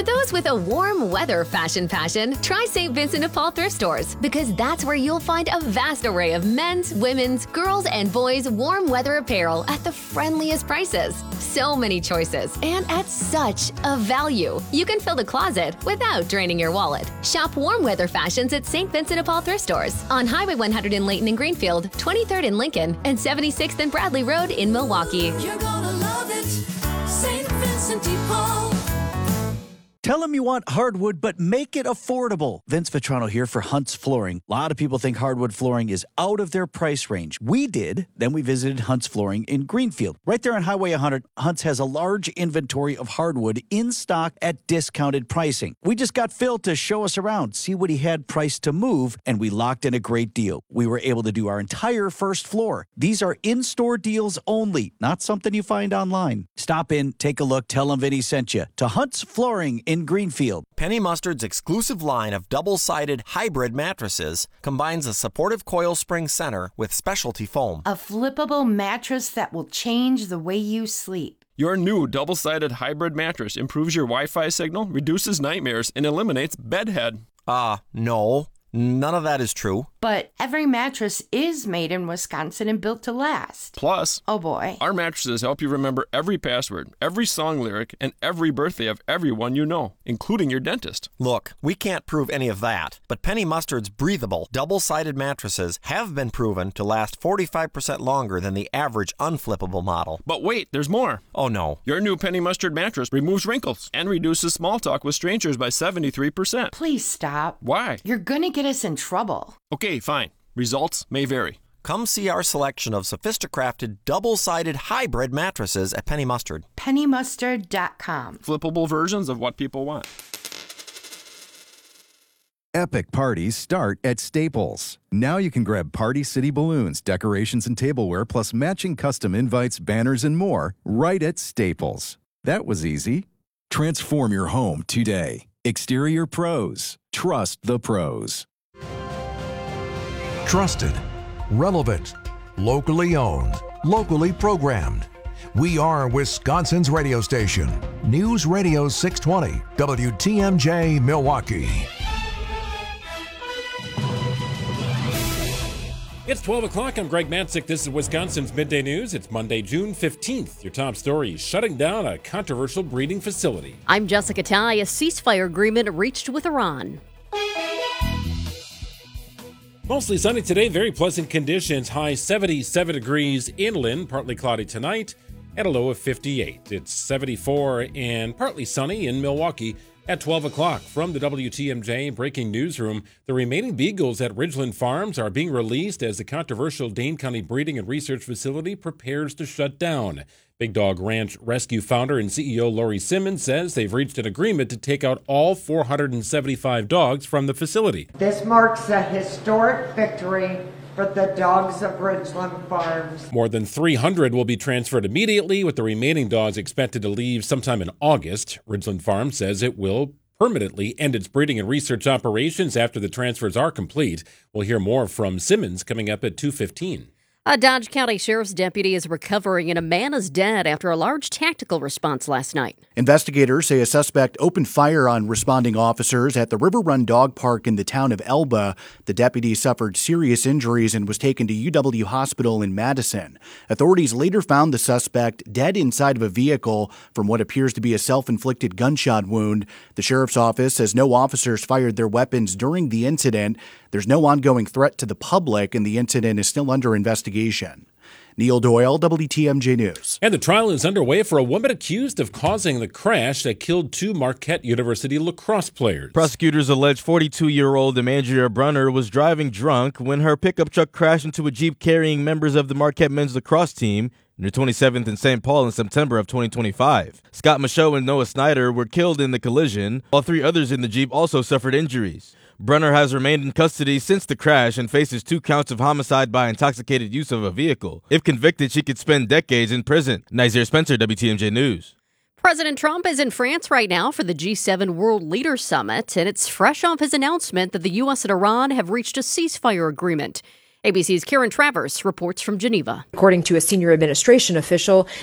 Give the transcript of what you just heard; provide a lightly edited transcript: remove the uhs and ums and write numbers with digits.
For those with a warm weather passion, try St. Vincent de Paul thrift stores, because that's where you'll find a vast array of men's, women's, girls, and boys' warm weather apparel at the friendliest prices. So many choices, and at such a value. You can fill the closet without draining your wallet. Shop warm weather fashions at St. Vincent de Paul thrift stores on Highway 100 in Layton and Greenfield, 23rd in Lincoln, and 76th and Bradley Road in Milwaukee. You're gonna love it, St. Vincent de Paul. Tell them you want hardwood, but make it affordable. Vince Vitrano here for Hunt's Flooring. A lot of people think hardwood flooring is out of their price range. We did. Then we visited Hunt's Flooring in Greenfield. Right there on Highway 100, Hunt's has a large inventory of hardwood in stock at discounted pricing. We just got Phil to show us around, see what he had priced to move, and we locked in a great deal. We were able to do our entire first floor. These are in-store deals only, not something you find online. Stop in, take a look, tell them Vinny sent you to Hunt's Flooring in Greenfield. Penny Mustard's exclusive line of double-sided hybrid mattresses combines a supportive coil spring center with specialty foam. A flippable mattress that will change the way you sleep. Your new double-sided hybrid mattress improves your Wi-Fi signal, reduces nightmares, and eliminates bedhead. No. None of that is true. But every mattress is made in Wisconsin and built to last. Plus, oh boy, our mattresses help you remember every password, every song lyric, and every birthday of everyone you know, including your dentist. Look, we can't prove any of that, but Penny Mustard's breathable, double-sided mattresses have been proven to last 45% longer than the average unflippable model. But wait, there's more. Oh no. Your new Penny Mustard mattress removes wrinkles and reduces small talk with strangers by 73%. Please stop. Why? You're gonna get us in trouble. Okay, fine. Results may vary. Come see our selection of sophisticrafted, double-sided hybrid mattresses at Penny Mustard. PennyMustard.com. Flippable versions of what people want. Epic parties start at Staples. Now you can grab Party City balloons, decorations, and tableware, plus matching custom invites, banners, and more right at Staples. That was easy. Transform your home today. Exterior Pros. Trust the pros. Trusted, relevant, locally owned, locally programmed. We are Wisconsin's radio station. News Radio 620, WTMJ Milwaukee. It's 12 o'clock. I'm Greg Matzik. This is Wisconsin's Midday News. It's Monday, June 15th. Your top story, shutting down a controversial breeding facility. I'm Jessica Ty. A ceasefire agreement reached with Iran. Mostly sunny today, very pleasant conditions. High 77 degrees inland, partly cloudy tonight, at a low of 58. It's 74 and partly sunny in Milwaukee at 12 o'clock. From the WTMJ Breaking Newsroom, the remaining beagles at Ridgeland Farms are being released as the controversial Dane County Breeding and Research Facility prepares to shut down. Big Dog Ranch Rescue founder and CEO Lori Simmons says they've reached an agreement to take out all 475 dogs from the facility. This marks a historic victory for the dogs of Ridgeland Farms. More than 300 will be transferred immediately, with the remaining dogs expected to leave sometime in August. Ridgeland Farms says it will permanently end its breeding and research operations after the transfers are complete. We'll hear more from Simmons coming up at 2:15. A Dodge County Sheriff's deputy is recovering and a man is dead after a large tactical response last night. Investigators say a suspect opened fire on responding officers at the River Run Dog Park in the town of Elba. The deputy suffered serious injuries and was taken to UW Hospital in Madison. Authorities later found the suspect dead inside of a vehicle from what appears to be a self-inflicted gunshot wound. The sheriff's office says no officers fired their weapons during the incident. There's no ongoing threat to the public, and the incident is still under investigation. Neil Doyle, WTMJ News. And the trial is underway for a woman accused of causing the crash that killed two Marquette University lacrosse players. Prosecutors allege 42-year-old Amandria Brunner was driving drunk when her pickup truck crashed into a Jeep carrying members of the Marquette men's lacrosse team near 27th and St. Paul in September of 2025. Scott Michaud and Noah Snyder were killed in the collision, while three others in the Jeep also suffered injuries. Brunner has remained in custody since the crash and faces 2 counts of homicide by intoxicated use of a vehicle. If convicted, she could spend decades in prison. Nazir Spencer, WTMJ News. President Trump is in France right now for the G7 World Leaders Summit, and it's fresh off his announcement that the U.S. and Iran have reached a ceasefire agreement. ABC's Karen Travers reports from Geneva. According to a senior administration official,